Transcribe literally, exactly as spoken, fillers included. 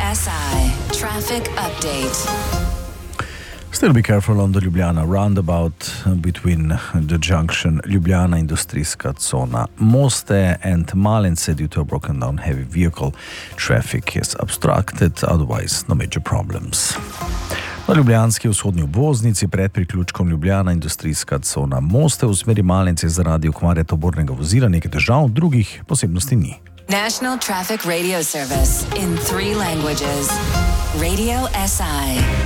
S I traffic update. Still be careful on the Ljubljana roundabout between the junction Ljubljana Industrijska Cona Moste and Malence due to a broken down heavy vehicle. Traffic is obstructed, otherwise no major problems. Na ljubljanski vzhodni obvoznici pred priključkom Ljubljana Industrijska Cona Moste v smeri Malence zaradi okvare tovornega vozila nekaj težav, drugih posebnosti ni. National Traffic Radio Service in three languages. Radio S I.